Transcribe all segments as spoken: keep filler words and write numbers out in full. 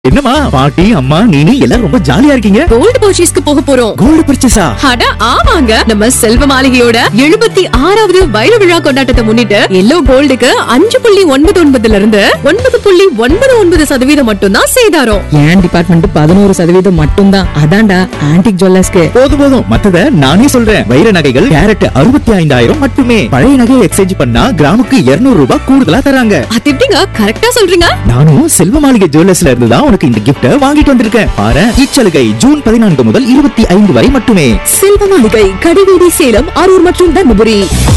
என்னமா பாட்டி அம்மா நீனு எல்லாரும் ரொம்ப ஜாலியா இருக்கீங்க. கோல்ட் பர்ச்சேஸ்க்கு போக போறோம். கோல்ட் பர்ச்சேஸா? அட ஆமாங்க, நம்ம செல்வ மாளிகையோட எழுபத்தி ஆறாவது வைர விழா கொண்டாட்டத்தை முன்னிட்டு எல்லோ கோல்டுக்கு அஞ்சு புள்ளி ஒன்பது ஒன்பதுல இருந்து ஒன்பது புள்ளி ஒன்பது ஒன்பது சதவீதம் மட்டும் தான் சேதாரம். ஏன் டிபார்ட்மெண்ட் பதினோரு சதவீதம் மட்டும் தான். அதான்டா ஆன்டிக் ஜுவல்லர்ஸ்க்கு. போதும் போதும், மத்தத நானே சொல்றேன். வைர நகைகள் கேரட் அறுபத்தி ஐந்தாயிரம் மட்டுமே. பழைய நகையை எக்ஸ்சேஞ்ச் பண்ணா கிராமுக்கு இருநூறு ரூபாய் கூடுதலா தராங்க. அது எப்படிங்க கரெக்டா சொல்றீங்க? நானும் செல்வ மாளிகை ஜுவல்லர்ஸ்ல இருந்து தான் உனக்கு இந்த கிஃப்ட் வாங்கிட்டு வந்திருக்கேன். பாரு, இச்சலுகை ஜூன் பதினான்கு முதல் இருபத்தி ஐந்து வரை மட்டுமே. செல்வ மாளிகை, கடிவேடி, சேலம், அரூர் மற்றும் தர்மபுரி.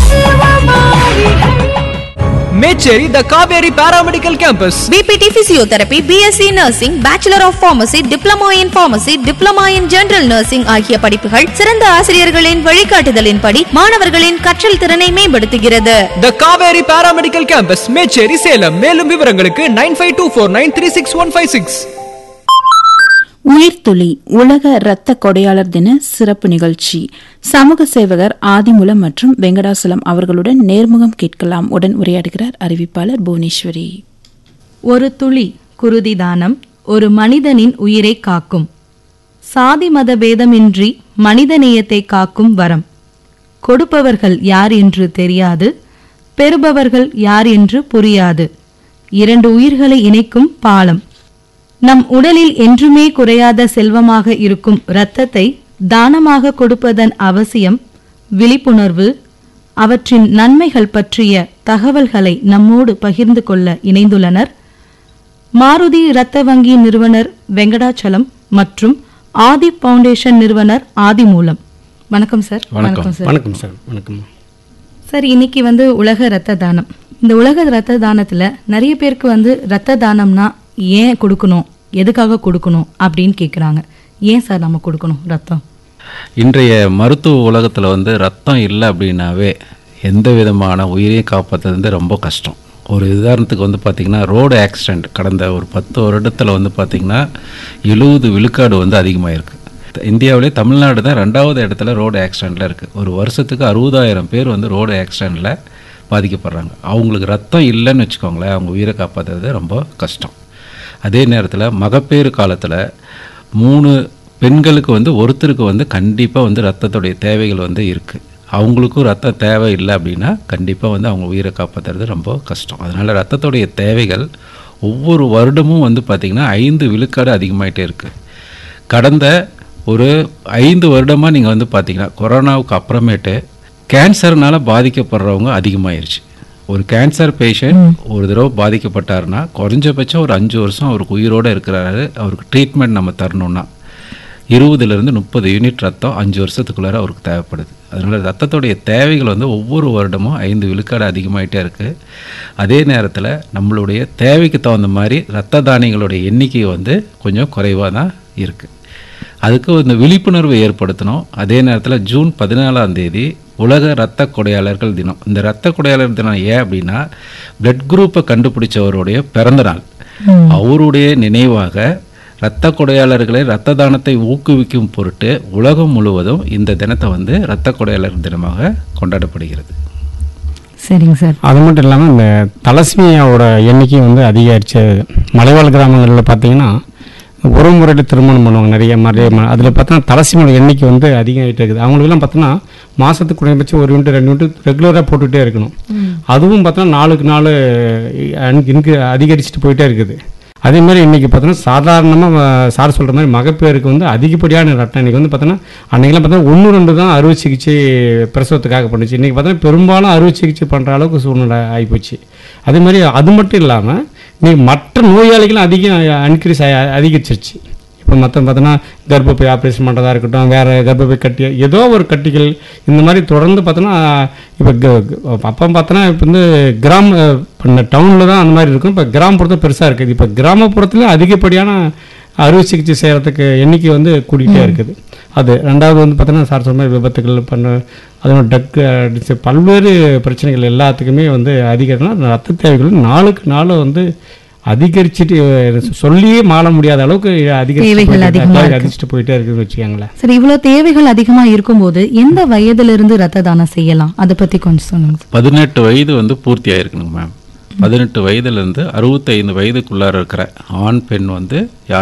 மேச்சேரி த Kaveri paramedical campus. PPT physiotherapy, BSc nursing, bachelor of pharmacy, diploma in pharmacy, diploma in general nursing ஆகிய படிப்புகள் சிறந்த ஆசிரியர்களின் வழிகாட்டுதலின்படி மாணவர்களின் கற்றல் திறனை மேம்படுத்துகிறது. த காவேரி பாராமெடிக்கல் கேம்பஸ், மேச்சேரி, சேலம். மேலும் விவரங்களுக்கு nine five two four nine three six one five six. உயிர்த்துளி உலக இரத்த கொடையாளர் தின சிறப்பு நிகழ்ச்சி. சமூக சேவகர் ஆதிமூலம் மற்றும் வெங்கடாசலம் அவர்களுடன் நேர்முகம் கேட்கலாம். உடன் உரையாடுகிறார் அறிவிப்பாளர் புவனேஸ்வரி. ஒரு துளி குருதி தானம் ஒரு மனிதனின் உயிரை காக்கும். சாதி மத பேதமின்றி மனிதநேயத்தை காக்கும் வரம். கொடுப்பவர்கள் யார் என்று தெரியாது, பெறுபவர்கள் யார் என்று புரியாது. இரண்டு உயிர்களை இணைக்கும் பாலம். நம் உடலில் என்றுமே குறையாத செல்வமாக இருக்கும் இரத்தத்தை தானமாக கொடுப்பதன் அவசியம், விழிப்புணர்வு, அவற்றின் நன்மைகள் பற்றிய தகவல்களை நம்மோடு பகிர்ந்து கொள்ள இணைந்துள்ளனர் மாருதி இரத்த வங்கி நிறுவனர் வெங்கடாச்சலம் மற்றும் ஆதி பவுண்டேஷன் நிறுவனர் ஆதிமூலம். வணக்கம் சார். வணக்கம் சார். வணக்கம் சார். வணக்கம் சார். இன்னைக்கு வந்து உலக இரத்த தானம். இந்த உலக இரத்த தானத்துல நிறைய பேருக்கு வந்து இரத்த தானம்னா ஏன் கொடுக்கணும், எதுக்காக கொடுக்கணும் அப்படின்னு கேட்குறாங்க. ஏன் சார் நம்ம கொடுக்கணும் ரத்தம்? இன்றைய மருத்துவ உலகத்தில் வந்து ரத்தம் இல்லை அப்படின்னாவே எந்த விதமான உயிரையும் காப்பாற்றுறது வந்து ரொம்ப கஷ்டம். ஒரு உதாரணத்துக்கு வந்து பார்த்திங்கன்னா, ரோடு ஆக்சிடெண்ட் கடந்த ஒரு பத்து வருடத்தில் வந்து பார்த்திங்கன்னா எழுபது விழுக்காடு வந்து அதிகமாக இருக்குது. இந்தியாவிலே தமிழ்நாடு தான் ரெண்டாவது இடத்துல ரோடு ஆக்சிடெண்ட்டில் இருக்குது. ஒரு வருஷத்துக்கு அறுபதாயிரம் பேர் வந்து ரோடு ஆக்சிடெண்ட்டில் பாதிக்கப்படுறாங்க. அவங்களுக்கு ரத்தம் இல்லைன்னு வச்சுக்கோங்களேன், அவங்க உயிரை காப்பாற்றுறது ரொம்ப கஷ்டம். அதே நேரத்தில் மகப்பேறு காலத்தில் மூணு பெண்களுக்கு வந்து ஒருத்தருக்கு வந்து கண்டிப்பாக வந்து ரத்தத்துடைய தேவைகள் வந்து இருக்குது. அவங்களுக்கும் ரத்தம் தேவை இல்லை அப்படின்னா கண்டிப்பாக வந்து அவங்க உயிரை காப்பாற்றுறது ரொம்ப கஷ்டம். அதனால் ரத்தத்துடைய தேவைகள் ஒவ்வொரு வருடமும் வந்து பார்த்திங்கன்னா ஐந்து விழுக்காடு அதிகமாகிட்டே இருக்குது. கடந்த ஒரு ஐந்து வருடமாக நீங்கள் வந்து பார்த்திங்கன்னா கொரோனாவுக்கு அப்புறமேட்டு கேன்சர்னால் பாதிக்கப்படுறவங்க அதிகமாகிருச்சு. ஒரு கேன்சர் பேஷண்ட் ஒரு தடவை பாதிக்கப்பட்டாருன்னா குறைஞ்சபட்சம் ஒரு அஞ்சு வருஷம் அவருக்கு உயிரோடு இருக்கிறாரு. அவருக்கு ட்ரீட்மெண்ட் நம்ம தரணுன்னா இருபதுலேருந்து முப்பது யூனிட் ரத்தம் அஞ்சு வருஷத்துக்குள்ளார அவருக்கு தேவைப்படுது. அதனால் ரத்தத்துடைய தேவைகள் வந்து ஒவ்வொரு வருடமும் ஐந்து விழுக்காடு அதிகமாகிட்டே இருக்குது. அதே நேரத்தில் நம்மளுடைய தேவைக்கு தகுந்த மாதிரி இரத்த தானியங்களுடைய எண்ணிக்கை வந்து கொஞ்சம் குறைவாக தான் இருக்குது. அதுக்கு இந்த விழிப்புணர்வை ஏற்படுத்தணும். அதே நேரத்தில் ஜூன் பதினாலாம் தேதி உலக இரத்த கொடையாளர்கள் தினம். இந்த இரத்த கொடையாளர் தினம் ஏன் அப்படின்னா, பிளட் குரூப்பை கண்டுபிடிச்சவருடைய பிறந்த நாள். அவருடைய நினைவாக இரத்த கொடையாளர்களை இரத்த தானத்தை ஊக்குவிக்கும் பொருட்டு உலகம் முழுவதும் இந்த தினத்தை வந்து இரத்த கொடையாளர் தினமாக கொண்டாடப்படுகிறது. சரிங்க சார். அது மட்டும் இல்லாமல் இந்த தலஸ்மியாவோட எண்ணிக்கை வந்து அதிகரிச்சு. மலைவாழ் கிராமங்களில் பார்த்தீங்கன்னா ஒரு முறையில் திருமணம் பண்ணுவாங்க நிறைய நிறைய. அதில் பார்த்தோன்னா தலசிமையோட எண்ணிக்கை வந்து அதிகமாகிட்டே இருக்குது. அவங்களுக்கெல்லாம் பார்த்தோன்னா மாதத்துக்கு குறைந்தபட்சம் ஒரு யூனிட் ரெண்டு யூனிட் ரெகுலராக போட்டுகிட்டே இருக்கணும். அதுவும் பார்த்தோன்னா நாளுக்கு நாள் இன்கு அதிகரிச்சுட்டு போயிட்டே இருக்குது. அதே மாதிரி இன்றைக்கி பார்த்தோன்னா சாதாரணமாக சார் சொல்கிற மாதிரி மகப்பேருக்கு வந்து அதிகப்படியான ரத்தம் இன்றைக்கி வந்து பார்த்தோன்னா அன்றைக்கெல்லாம் பார்த்தோன்னா ஒன்று ரெண்டு தான் அறுவை சிகிச்சை பிரசவத்துக்காக பண்ணுச்சு. இன்றைக்கி பார்த்தோன்னா பெரும்பாலும் அறுவை சிகிச்சை பண்ணுற அளவுக்கு சூழ்நிலை ஆகிப்போச்சு. அதே மாதிரி அது மட்டும் இல்லாமல் இன்றைக்கி மற்ற நோயாளிகளும் அதிகம் இன்க்ரீஸ் அதிகரிச்சிருச்சு. இப்போ மற்ற பார்த்தோன்னா கர்ப்பப்பை ஆப்ரேஷன் பண்ணுறதா இருக்கட்டும், வேறு கர்ப்பப்பை கட்டி ஏதோ ஒரு கட்டிகள் இந்த மாதிரி தொடர்ந்து பார்த்தோன்னா இப்போ அப்போ பார்த்தோன்னா இப்போ வந்து கிராம இப்போ டவுனில் தான் அந்த மாதிரி இருக்கும். இப்போ கிராமப்புறத்தில் பெருசாக இருக்குது. இப்போ கிராமப்புறத்துலேயும் அதிகப்படியான அறுவை சிகிச்சை செய்கிறதுக்கு எண்ணிக்கை வந்து கூட்டிகிட்டே இருக்குது. அது ரெண்டாவது வந்து பார்த்தோன்னா சார் சொன்ன மாதிரி விபத்துகள் பண்ண அதோட டக்கு அடிச்சு பல்வேறு பிரச்சனைகள் எல்லாத்துக்குமே வந்து அதிகரிக்கணும். ரத்த தேவைகள் நாளுக்கு நாள் வந்து அதிகரிச்சுட்டு சொல்லியே மாற முடியாத அளவுக்கு அதிகரிச்சுட்டு போயிட்டே இருக்குன்னு வச்சுக்கோங்களேன். சரி, இவ்வளோ தேவைகள் அதிகமாக இருக்கும்போது எந்த வயதிலிருந்து ரத்த தானம் செய்யலாம், அதை பற்றி கொஞ்சம் சொல்லுங்க. பதினெட்டு வயது வந்து பூர்த்தி ஆயிருக்கணுங்க மேம். பதினெட்டு வயதுலேருந்து அறுபத்தைந்து வயதுக்குள்ளார இருக்கிற ஆண் பெண் வந்து யார்